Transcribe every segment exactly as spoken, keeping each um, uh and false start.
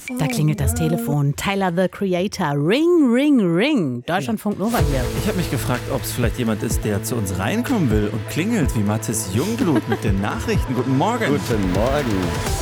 Da klingelt das Telefon. Tyler, the Creator. Ring, ring, ring. Deutschlandfunk Nova hier. Ich habe mich gefragt, ob es vielleicht jemand ist, der zu uns reinkommen will und klingelt wie Mathis Jungblut mit den Nachrichten. Guten Morgen. Guten Morgen.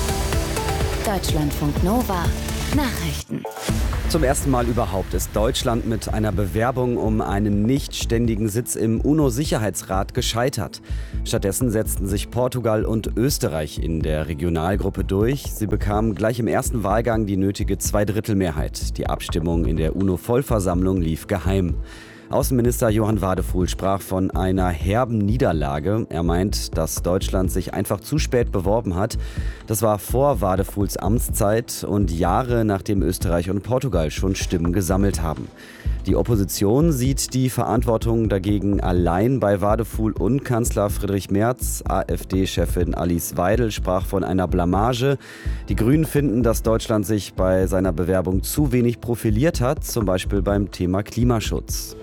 Deutschlandfunk Nova. Nachrichten. Zum ersten Mal überhaupt ist Deutschland mit einer Bewerbung um einen nicht ständigen Sitz im UNO-Sicherheitsrat gescheitert. Stattdessen setzten sich Portugal und Österreich in der Regionalgruppe durch. Sie bekamen gleich im ersten Wahlgang die nötige Zweidrittelmehrheit. Die Abstimmung in der UNO-Vollversammlung lief geheim. Außenminister Johann Wadephul sprach von einer herben Niederlage. Er meint, dass Deutschland sich einfach zu spät beworben hat. Das war vor Wadephuls Amtszeit und Jahre nachdem Österreich und Portugal schon Stimmen gesammelt haben. Die Opposition sieht die Verantwortung dagegen allein bei Wadephul und Kanzler Friedrich Merz. AfD-Chefin Alice Weidel sprach von einer Blamage. Die Grünen finden, dass Deutschland sich bei seiner Bewerbung zu wenig profiliert hat, zum Beispiel beim Thema Klimaschutz.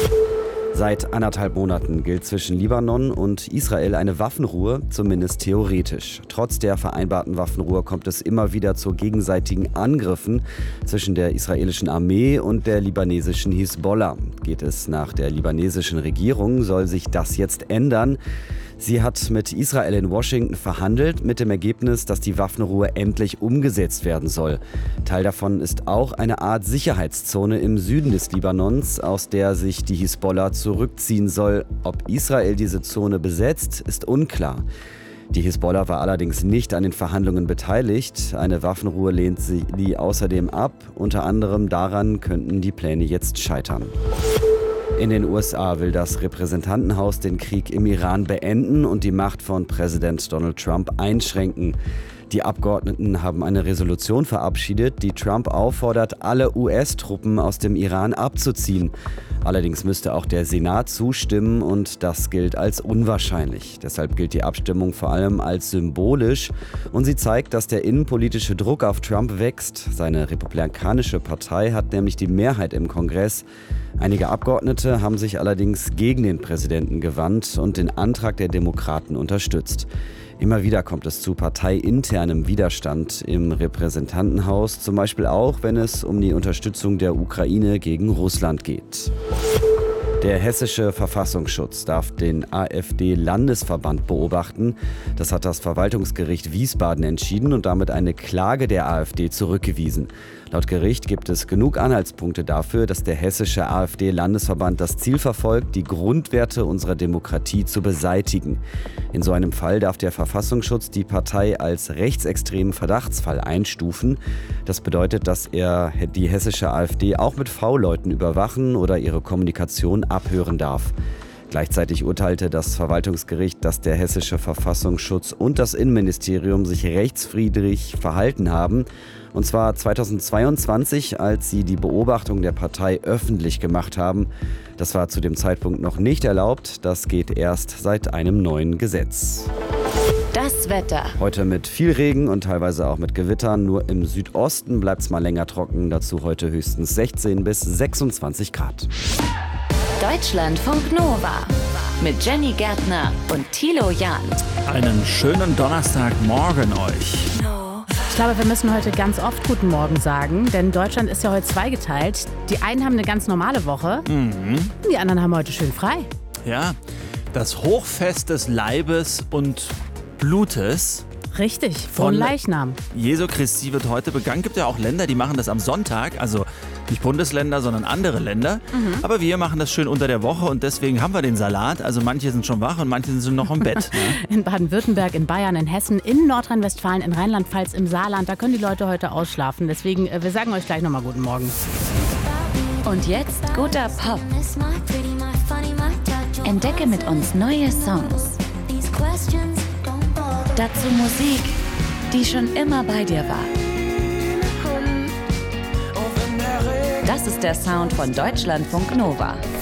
Seit anderthalb Monaten gilt zwischen Libanon und Israel eine Waffenruhe, zumindest theoretisch. Trotz der vereinbarten Waffenruhe kommt es immer wieder zu gegenseitigen Angriffen zwischen der israelischen Armee und der libanesischen Hisbollah. Geht es nach der libanesischen Regierung, soll sich das jetzt ändern. Sie hat mit Israel in Washington verhandelt, mit dem Ergebnis, dass die Waffenruhe endlich umgesetzt werden soll. Teil davon ist auch eine Art Sicherheitszone im Süden des Libanons, aus der sich die Hisbollah zurückziehen soll. Ob Israel diese Zone besetzt, ist unklar. Die Hisbollah war allerdings nicht an den Verhandlungen beteiligt. Eine Waffenruhe lehnt sie außerdem ab. Unter anderem daran könnten die Pläne jetzt scheitern. In den U S A will das Repräsentantenhaus den Krieg im Iran beenden und die Macht von Präsident Donald Trump einschränken. Die Abgeordneten haben eine Resolution verabschiedet, die Trump auffordert, alle U S-Truppen aus dem Iran abzuziehen. Allerdings müsste auch der Senat zustimmen und das gilt als unwahrscheinlich. Deshalb gilt die Abstimmung vor allem als symbolisch und sie zeigt, dass der innenpolitische Druck auf Trump wächst. Seine republikanische Partei hat nämlich die Mehrheit im Kongress. Einige Abgeordnete haben sich allerdings gegen den Präsidenten gewandt und den Antrag der Demokraten unterstützt. Immer wieder kommt es zu parteiinternem Widerstand im Repräsentantenhaus, zum Beispiel auch, wenn es um die Unterstützung der Ukraine gegen Russland geht. Der hessische Verfassungsschutz darf den AfD-Landesverband beobachten. Das hat das Verwaltungsgericht Wiesbaden entschieden und damit eine Klage der AfD zurückgewiesen. Laut Gericht gibt es genug Anhaltspunkte dafür, dass der hessische AfD-Landesverband das Ziel verfolgt, die Grundwerte unserer Demokratie zu beseitigen. In so einem Fall darf der Verfassungsschutz die Partei als rechtsextremen Verdachtsfall einstufen. Das bedeutet, dass er die hessische AfD auch mit V-Leuten überwachen oder ihre Kommunikation abhören darf. Gleichzeitig urteilte das Verwaltungsgericht, dass der hessische Verfassungsschutz und das Innenministerium sich rechtswidrig verhalten haben. Und zwar zweitausendzweiundzwanzig, als sie die Beobachtung der Partei öffentlich gemacht haben. Das war zu dem Zeitpunkt noch nicht erlaubt. Das geht erst seit einem neuen Gesetz. Das Wetter. Heute mit viel Regen und teilweise auch mit Gewittern. Nur im Südosten bleibt es mal länger trocken. Dazu heute höchstens sechzehn bis sechsundzwanzig Grad. Deutschlandfunk Nova mit Jenny Gärtner und Thilo Jahn. Einen schönen Donnerstagmorgen euch. Ich glaube, wir müssen heute ganz oft Guten Morgen sagen, denn Deutschland ist ja heute zweigeteilt. Die einen haben eine ganz normale Woche, Mhm. die anderen haben heute schön frei. Ja, das Hochfest des Leibes und Blutes. Richtig, Von von Leichnam. Jesu Christi wird heute begangen. Gibt ja auch Länder, die machen das am Sonntag. Also nicht Bundesländer, sondern andere Länder. Mhm. Aber wir machen das schön unter der Woche und deswegen haben wir den Salat. Also manche sind schon wach und manche sind noch im Bett. Ne? In Baden-Württemberg, in Bayern, in Hessen, in Nordrhein-Westfalen, in Rheinland-Pfalz, im Saarland. Da können die Leute heute ausschlafen. Deswegen, äh, wir sagen euch gleich nochmal Guten Morgen. Und jetzt guter Pop. Entdecke mit uns neue Songs. Dazu Musik, die schon immer bei dir war. Das ist der Sound von Deutschlandfunk Nova.